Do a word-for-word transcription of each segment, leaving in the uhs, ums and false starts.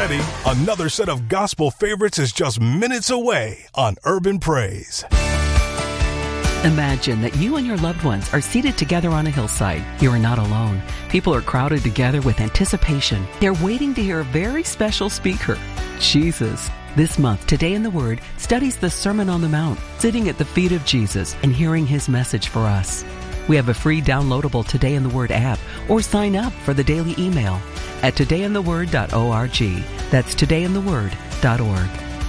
ready. Another set of gospel favorites is just minutes away on Urban Praise. Imagine that you and your loved ones are seated together on a hillside. You are not alone. People are crowded together with anticipation. They're waiting to hear a very special speaker, Jesus. This month, Today in the Word studies the Sermon on the Mount, sitting at the feet of Jesus and hearing his message for us. We have a free downloadable Today in the Word app, or sign up for the daily email at today in the word dot org. That's today in the word dot org.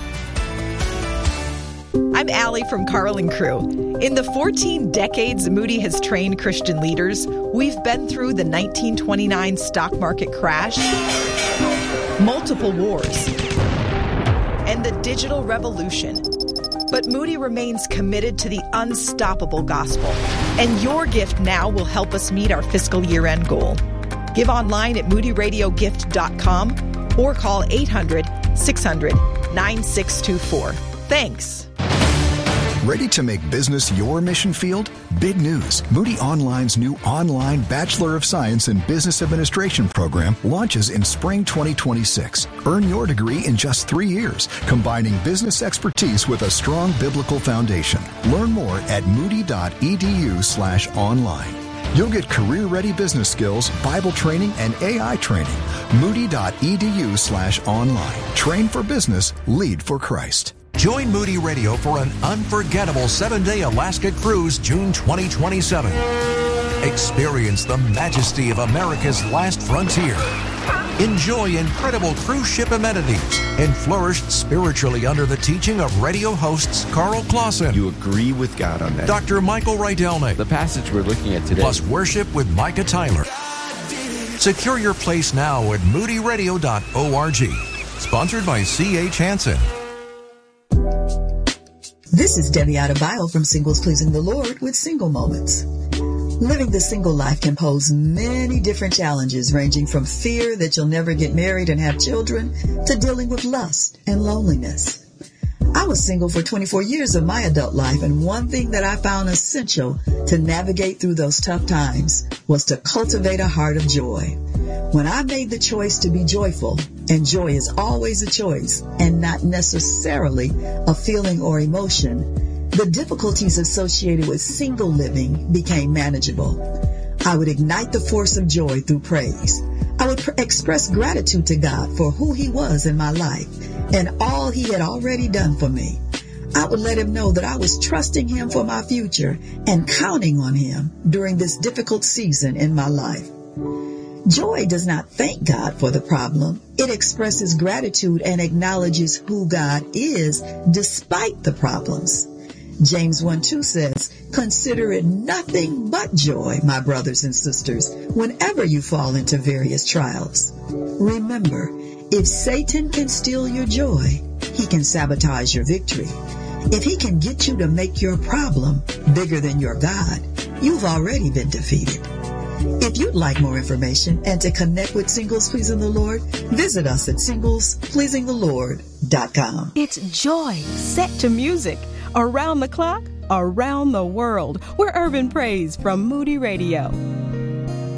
I'm Allie from Carl and Crew. In the fourteen decades Moody has trained Christian leaders, we've been through the nineteen twenty-nine stock market crash, multiple wars, and the digital revolution. But Moody remains committed to the unstoppable gospel, and your gift now will help us meet our fiscal year-end goal. Give online at moody radio gift dot com or call eight hundred, six hundred, nine six two four. Thanks. Ready to make business your mission field? Big news. Moody Online's new online Bachelor of Science in Business Administration program launches in spring twenty twenty-six. Earn your degree in just three years, combining business expertise with a strong biblical foundation. Learn more at moody dot e d u slash online. You'll get career-ready business skills, Bible training, and A I training. moody dot e d u slash online. Train for business, lead for Christ. Join Moody Radio for an unforgettable seven-day Alaska cruise June twenty twenty-seven. Experience the majesty of America's last frontier. Enjoy incredible cruise ship amenities and flourish spiritually under the teaching of radio hosts Carl Clausen. You agree with God on that. Doctor Michael Rydelnik. The passage we're looking at today. Plus worship with Micah Tyler. Secure your place now at moody radio dot org. Sponsored by C H Hansen. This is Debbie Adebayo from Singles Pleasing the Lord with Single Moments. Living the single life can pose many different challenges, ranging from fear that you'll never get married and have children to dealing with lust and loneliness. I was single for twenty-four years of my adult life, and one thing that I found essential to navigate through those tough times was to cultivate a heart of joy. When I made the choice to be joyful, and joy is always a choice and not necessarily a feeling or emotion, the difficulties associated with single living became manageable. I would ignite the force of joy through praise. I would pr- express gratitude to God for who he was in my life and all he had already done for me. I would let him know that I was trusting him for my future and counting on him during this difficult season in my life. Joy does not thank God for the problem. It expresses gratitude and acknowledges who God is despite the problems. James one two says, "Consider it nothing but joy, my brothers and sisters, whenever you fall into various trials." Remember, if Satan can steal your joy, he can sabotage your victory. If he can get you to make your problem bigger than your God, you've already been defeated. If you'd like more information and to connect with Singles Pleasing the Lord, visit us at singles pleasing the lord dot com. It's joy set to music. Around the clock, around the world. We're Urban Praise from Moody Radio.